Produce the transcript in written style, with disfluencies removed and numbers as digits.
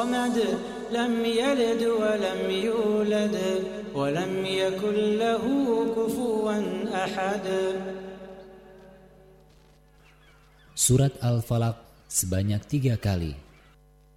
الصمد لم يلد ولم يولد ولم يكن له كفوا أحد. Surat Al-Falaq sebanyak 3 kali.